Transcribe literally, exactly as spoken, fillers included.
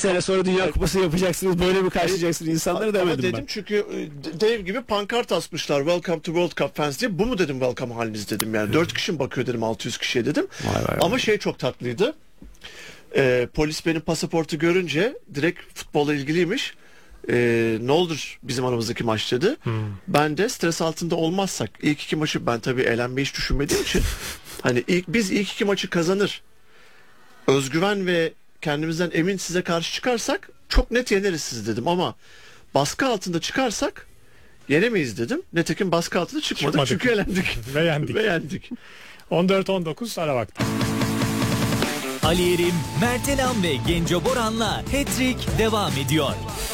sene sonra Dünya Kupası yapacaksınız, böyle mi karşılayacaksınız insanları demedim dedim ben. Çünkü dev gibi pankart asmışlar, Welcome to World Cup fans diye. Bu mu dedim welcome haliniz dedim yani. Dört kişi mi bakıyor dedim, altı yüz kişiye dedim. Vay vay vay. Ama şey çok tatlıydı. Ee, polis benim pasaportu görünce direkt futbolla ilgiliymiş. Ee, ne olur bizim aramızdaki maç dedi. Hmm. Ben de stres altında olmazsak ilk iki maçı, ben tabii eğlenmeyi hiç düşünmediğim için hani ilk biz ilk iki maçı kazanır, özgüven ve kendimizden emin size karşı çıkarsak çok net yeneriz sizi dedim, ama baskı altında çıkarsak yenemeyiz dedim. Netekim baskı altında çıkmadık, Çıkmadık. çünkü elendik. Ve yendik. Ve yendik. on dört on dokuz ara vakti. Ali Erim, Mert Elam ve Genco Boran'la Hat-Trick devam ediyor.